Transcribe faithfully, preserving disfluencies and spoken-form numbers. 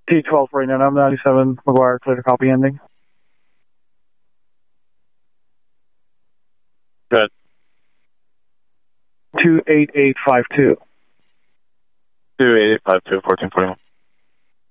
T twelve right now, I'm ninety-seven, McGuire, clear to copy ending. Good. two eight eight five two. two eight eight five two, fourteen forty-one.